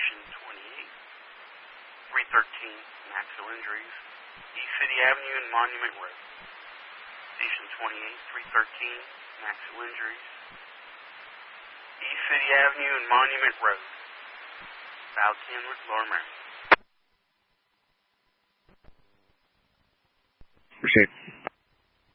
Station 28, 313, maximum injuries. East City Avenue and Monument Road. Station 28, 313, maximum injuries. East City Avenue and Monument Road. South Kenwood, Lower Maryland. Appreciate it.